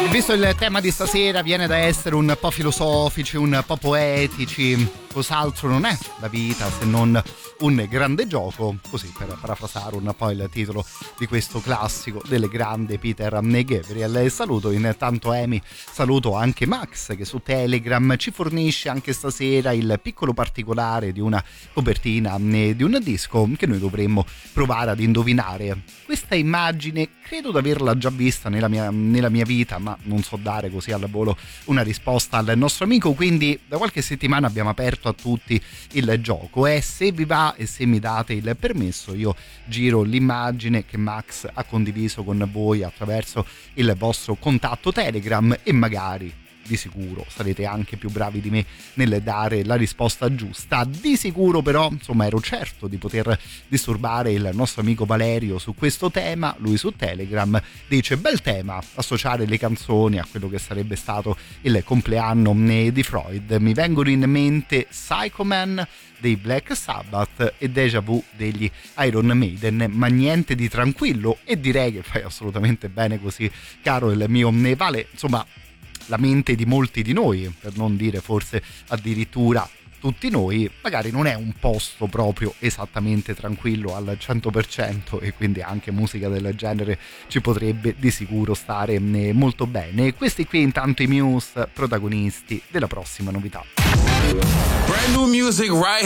Visto il tema di stasera viene da essere un po' filosofici, un po' poetici, cos'altro non è la vita se non un grande gioco, così per parafrasare un po' il titolo di questo classico del grande Peter Gabriel. Saluto intanto Amy, saluto anche Max che su Telegram ci fornisce anche stasera il piccolo particolare di una copertina di un disco che noi dovremmo provare ad indovinare. Questa immagine credo di averla già vista nella mia vita, ma non so dare così al volo una risposta al nostro amico, quindi da qualche settimana abbiamo aperto a tutti il gioco e se vi va e se mi date il permesso io giro l'immagine che Max ha condiviso con voi attraverso il vostro contatto Telegram e magari di sicuro sarete anche più bravi di me nel dare la risposta giusta. Di sicuro però insomma ero certo di poter disturbare il nostro amico Valerio su questo tema. Lui su Telegram dice: bel tema, associare le canzoni a quello che sarebbe stato il compleanno di Freud. Mi vengono in mente Psycho Man dei Black Sabbath e Deja Vu degli Iron Maiden, ma niente di tranquillo, e direi che fai assolutamente bene così, caro il mio Vale. Insomma, la mente di molti di noi, per non dire forse addirittura tutti noi, magari non è un posto proprio esattamente tranquillo al 100% e quindi anche musica del genere ci potrebbe di sicuro stare molto bene. Questi qui intanto i Muse, protagonisti della prossima novità. Brand new music right